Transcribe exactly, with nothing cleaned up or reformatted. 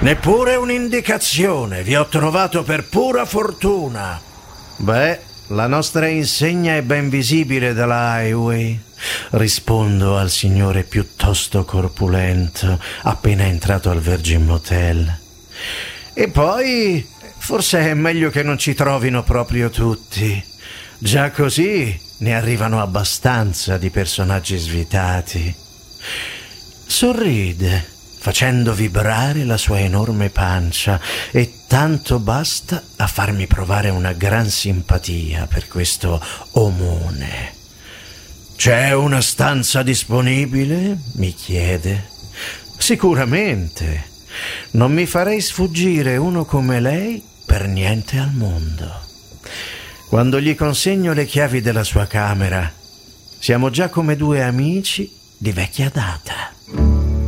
Neppure un'indicazione, vi ho trovato per pura fortuna. Beh, la nostra insegna è ben visibile dalla highway. Rispondo al signore piuttosto corpulento, appena entrato al Virgin Motel. E poi, forse è meglio che non ci trovino proprio tutti. Già così ne arrivano abbastanza di personaggi svitati. Sorride, facendo vibrare la sua enorme pancia, e tanto basta a farmi provare una gran simpatia per questo omone. «C'è una stanza disponibile?» mi chiede. «Sicuramente. Non mi farei sfuggire uno come lei per niente al mondo». Quando gli consegno le chiavi della sua camera, siamo già come due amici di vecchia data.